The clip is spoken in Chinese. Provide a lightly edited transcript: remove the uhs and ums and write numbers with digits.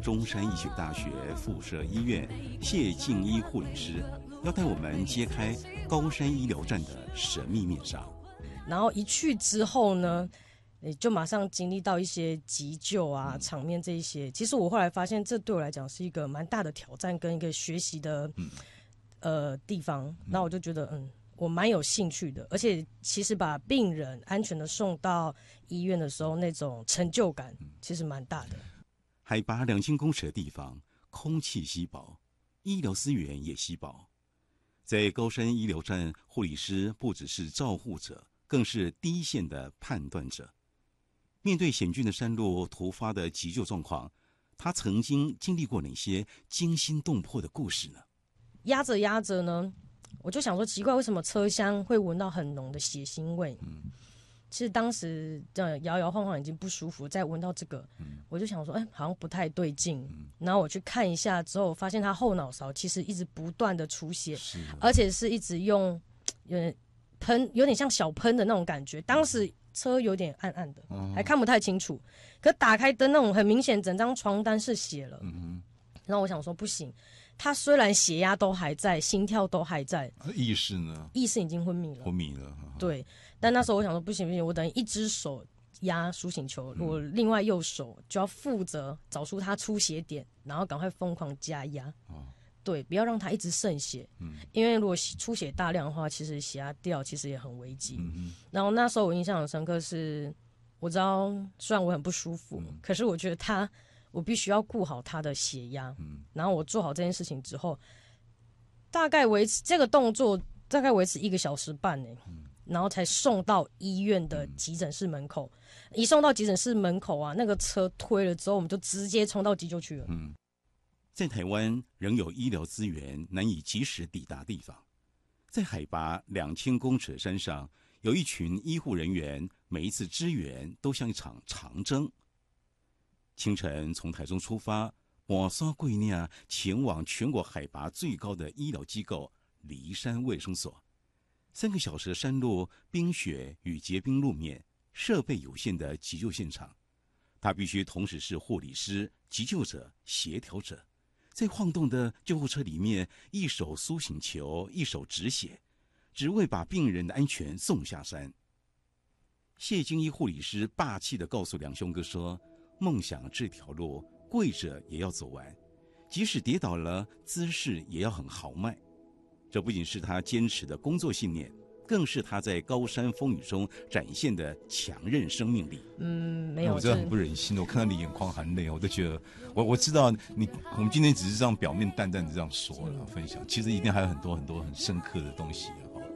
中山医学大学附设医院谢静一护理师要带我们揭开高山医疗站的神秘面纱。 然后一去之后呢，就马上经历到一些急救啊、场面这一些。其实我后来发现，这对我来讲是一个蛮大的挑战跟一个学习的地方。那我就觉得我蛮有兴趣的，而且其实把病人安全的送到医院的时候，那种成就感其实蛮大的。 海拔2000公尺的地方，空气稀薄，医疗资源也稀薄。在高山医疗站，护理师不只是照护者，更是第一线的判断者。面对险峻的山路、突发的急救状况，他曾经经历过哪些惊心动魄的故事呢？ 压着压着呢，我就想说奇怪，为什么车厢会闻到很浓的血腥味？其实当时摇摇晃晃已经不舒服，再闻到这个，我就想说，好像不太对劲。然后我去看一下之后，发现他后脑勺其实一直不断的出血，而且是一直用有点像小喷的那种感觉。当时车有点暗暗的，还看不太清楚。可打开灯那种很明显，整张床单是血了。然后我想说不行，他虽然血压都还在，心跳都还在， 意识呢？ 意识已经昏迷了。 昏迷了。 对，但那时候我想说不行不行，我等于一只手压苏醒球，我另外右手就要负责找出他出血点，然后赶快疯狂加压。对，不要让他一直渗血。因为如果出血大量的话，其实血压掉其实也很危急。然后那时候我印象很深刻是，我知道虽然我很不舒服，可是我觉得我必须要顾好他的血压。然后我做好这件事情之后，大概维持这个动作大概维持1个小时半呢。然后才送到医院的急诊室门口。一送到急诊室门口啊，那个车推了之后，我们就直接冲到急救区了。 在台湾仍有医疗资源难以及时抵达地方，在海拔2000公尺的山上，有一群医护人员，每一次支援都像一场长征。清晨从台中出发，跋山过岭，前往全国海拔最高的医疗机构梨山卫生所。3个小时的山路，冰雪与结冰路面，设备有限的急救现场，他必须同时是护理师、急救者、协调者。在晃动的救护车里面，一手苏醒球，一手止血，只为把病人的安全送下山。谢金一护理师霸气地告诉两兄哥说：“梦想这条路，跪着也要走完，即使跌倒了，姿势也要很豪迈。”这不仅是他坚持的工作信念，更是他在高山风雨中展现的强韧生命力。 没有， 我真的很不忍心。我看到你眼眶含泪，我都觉得，我知道我们今天只是这样表面淡淡的这样说了分享，其实一定还有很多很多很深刻的东西。